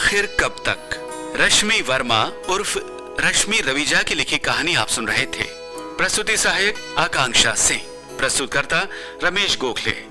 आखिर कब तक, रश्मि वर्मा उर्फ रश्मि रवीजा की लिखी कहानी आप सुन रहे थे। प्रस्तुति सहायक आकांक्षा सिंह, प्रस्तुतकर्ता रमेश गोखले।